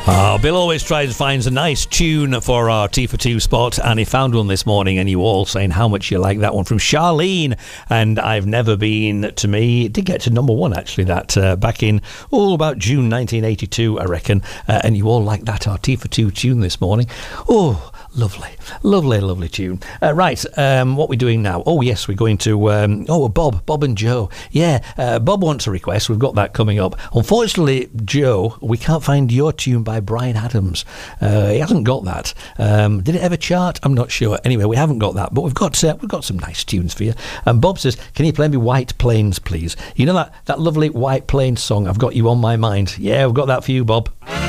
Bill always tries to find a nice tune for our T for Two spot, and he found one this morning, and you all saying how much you like that one from Charlene. And I've Never Been to Me. It did get to number one, actually, that back in about June 1982, I reckon. And you all like that, our T for Two tune this morning. Oh, lovely, lovely, lovely tune. Right, what we're doing now? Oh, yes, we're going to Bob and Joe. Yeah, Bob wants a request. We've got that coming up. Unfortunately, Joe, we can't find your tune by Bryan Adams. He hasn't got that. Did it ever chart? I'm not sure. Anyway, we haven't got that, but we've got some nice tunes for you. And Bob says, can you play me White Plains, please? You know that lovely White Plains song, I've Got You on My Mind? Yeah, we've got that for you, Bob.